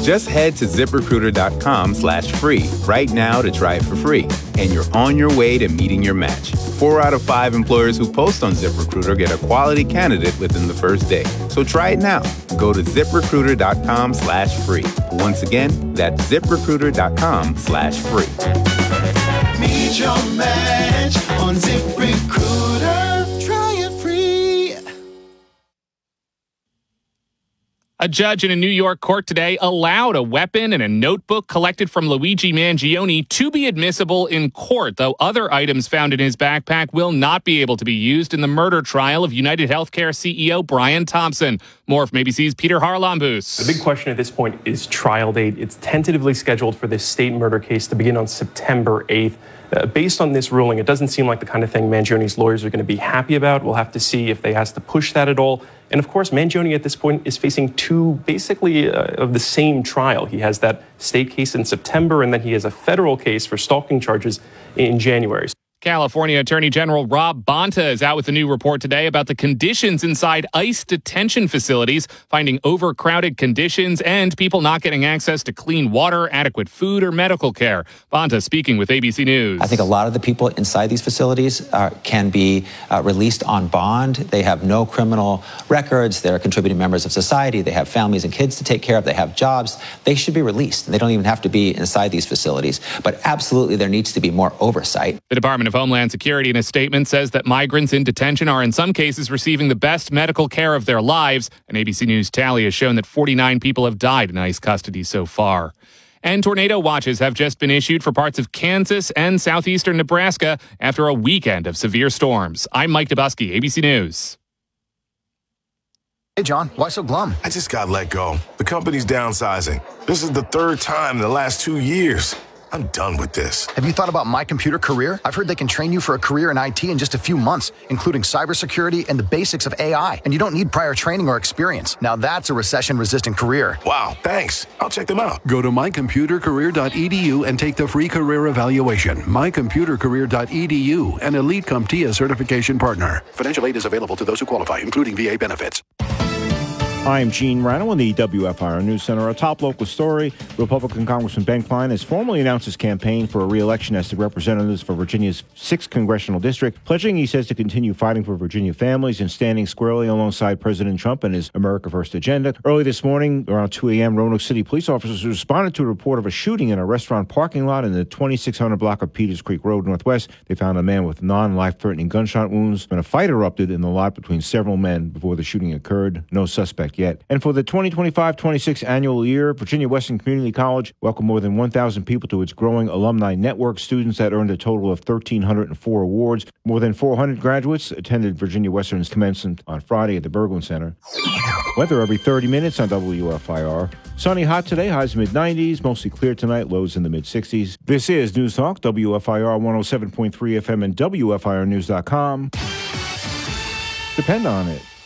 Just head to ZipRecruiter.com/free right now to try it for free. And you're on your way to meeting your match. 4 out of 5 employers who post on ZipRecruiter get a quality candidate within the first day. So try it now. Go to ZipRecruiter.com/free. Once again, that's ZipRecruiter.com/free. Meet your match on ZipRecruiter. Try it free. A judge in a New York court today allowed a weapon and a notebook collected from Luigi Mangione to be admissible in court, though other items found in his backpack will not be able to be used in the murder trial of United Healthcare CEO Brian Thompson. More from ABC's Peter Harlambous. The big question at this point is trial date. It's tentatively scheduled for this state murder case to begin on September 8th. Based on this ruling, it doesn't seem like the kind of thing Mangione's lawyers are going to be happy about. We'll have to see if they has to push that at all. And of course, Mangione at this point is facing two basically of the same trial. He has that state case in September, and then he has a federal case for stalking charges in January. California Attorney General Rob Bonta is out with a new report today about the conditions inside ICE detention facilities, finding overcrowded conditions and people not getting access to clean water, adequate food, or medical care. Bonta speaking with ABC News. I think a lot of the people inside these facilities can be released on bond. They have no criminal records. They're contributing members of society. They have families and kids to take care of. They have jobs. They should be released. They don't even have to be inside these facilities. But absolutely, there needs to be more oversight. The Department of Homeland Security in a statement says that migrants in detention are in some cases receiving the best medical care of their lives. An ABC News tally has shown that 49 people have died in ICE custody so far. And tornado watches have just been issued for parts of Kansas and southeastern Nebraska after a weekend of severe storms. I'm Mike Dubusky, ABC News. Hey, John, why so glum? I just got let go. The company's downsizing. This is the third time in the last 2 years. I'm done with this. Have you thought about My Computer Career? I've heard they can train you for a career in IT in just a few months, including cybersecurity and the basics of AI. And you don't need prior training or experience. Now that's a recession-resistant career. Wow, thanks. I'll check them out. Go to mycomputercareer.edu and take the free career evaluation. mycomputercareer.edu, an Elite CompTIA certification partner. Financial aid is available to those who qualify, including VA benefits. I'm Gene Rano in the WFIR News Center. A top local story. Republican Congressman Ben Cline has formally announced his campaign for a re-election as the representatives for Virginia's 6th congressional district, pledging, he says, to continue fighting for Virginia families and standing squarely alongside President Trump and his America First agenda. Early this morning, around 2 a.m., Roanoke City police officers responded to a report of a shooting in a restaurant parking lot in the 2600 block of Peters Creek Road Northwest. They found a man with non-life-threatening gunshot wounds, and a fight erupted in the lot between several men before the shooting occurred. No suspect yet. And for the 2025-26 annual year, Virginia Western Community College welcomed more than 1,000 people to its growing alumni network. Students that earned a total of 1,304 awards. More than 400 graduates attended Virginia Western's commencement on Friday at the Berglund Center. Weather every 30 minutes on WFIR. Sunny, hot today, highs mid-90s. Mostly clear tonight, lows in the mid-60s. This is News Talk, WFIR 107.3 FM and WFIRnews.com. Depend on it.